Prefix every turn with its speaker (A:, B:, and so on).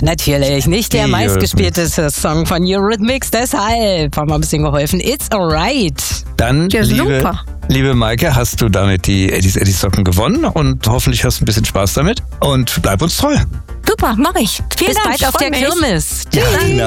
A: natürlich. Nicht der meistgespielteste Song von Eurythmics, deshalb haben wir ein bisschen geholfen. It's alright.
B: Dann, liebe Maike, hast du damit die Eddies Socken gewonnen und hoffentlich hast du ein bisschen Spaß damit und bleib uns treu.
C: Super, mach ich. Vielen Dank.
A: Bis bald auf der Kirmes.
B: Ja, genau.